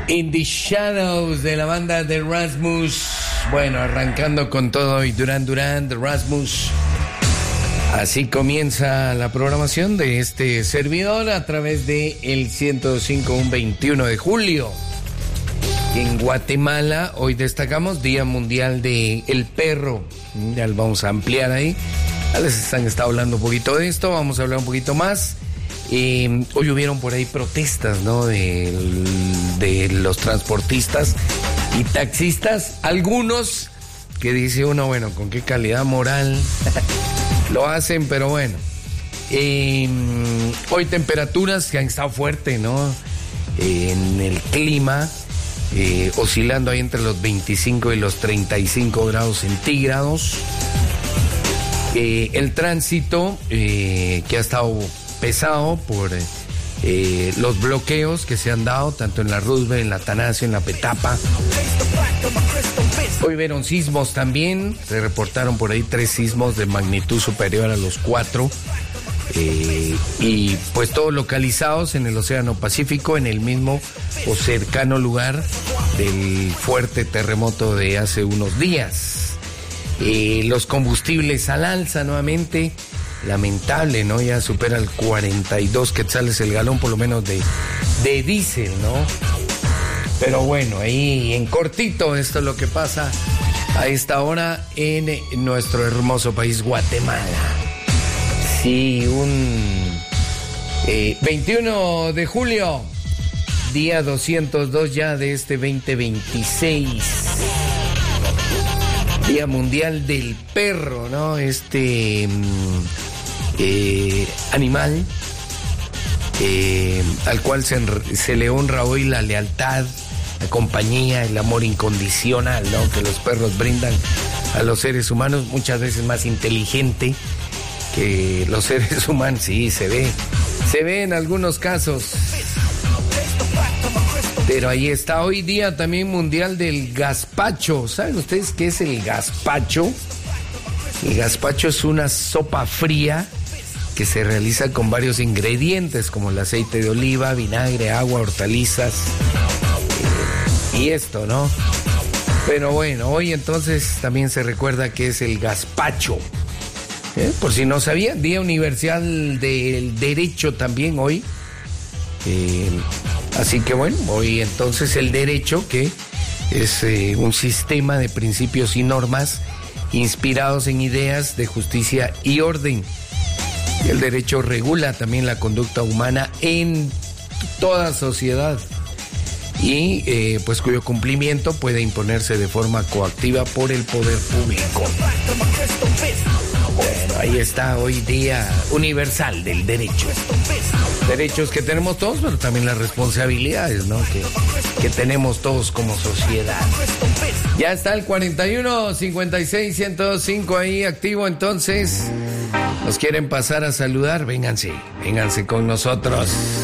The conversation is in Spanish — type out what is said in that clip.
In the Shadows de la banda de Rasmus. Bueno, arrancando con todo y Duran Duran de Rasmus. Así comienza la programación de este servidor a través de el 105, un 21 de julio. En Guatemala hoy destacamos Día Mundial del Perro. Ya lo vamos a ampliar ahí. Ya les han estado hablando un poquito de esto, vamos a hablar un poquito más. Hoy hubieron por ahí protestas, ¿no? De los transportistas y taxistas. Algunos que dice uno, bueno, con qué calidad moral lo hacen, pero bueno. Hoy temperaturas que han estado fuertes, ¿no? En el clima, oscilando ahí entre los 25 y los 35 grados centígrados. El tránsito que ha estado pesado por los bloqueos que se han dado tanto en la Roosevelt, en la Atanasio, en la Petapa. Hoy vieron sismos también, se reportaron por ahí 3 sismos de magnitud superior a los 4 y pues todos localizados en el Océano Pacífico, en el mismo o cercano lugar del fuerte terremoto de hace unos días. Los combustibles al alza nuevamente. Lamentable, ¿no? Ya supera el 42 quetzales el galón, por lo menos de diésel, ¿no? Pero bueno, ahí en cortito esto es lo que pasa a esta hora en nuestro hermoso país, Guatemala. Sí, un 21 de julio, día 202 ya de este 2026. Día Mundial del Perro, ¿no? Animal al cual se le honra hoy la lealtad, la compañía, el amor incondicional, ¿no? Que los perros brindan a los seres humanos, muchas veces más inteligente que los seres humanos. Sí, se ve en algunos casos. Pero ahí está, hoy día también mundial del gazpacho. ¿Saben ustedes qué es el gazpacho? El gazpacho es una sopa fría que se realiza con varios ingredientes como el aceite de oliva, vinagre, agua, hortalizas y esto, ¿no? Pero bueno, hoy entonces también se recuerda que es el gazpacho. Por si no sabían, Día Universal del Derecho también hoy. Así que bueno, hoy entonces el derecho, que es un sistema de principios y normas inspirados en ideas de justicia y orden. El derecho regula también la conducta humana en toda sociedad y pues cuyo cumplimiento puede imponerse de forma coactiva por el poder público. Bueno, ahí está hoy Día Universal del Derecho. Derechos que tenemos todos, pero también las responsabilidades, ¿no? Que tenemos todos como sociedad. Ya está el 41 56 105 ahí activo, entonces nos quieren pasar a saludar, vénganse con nosotros.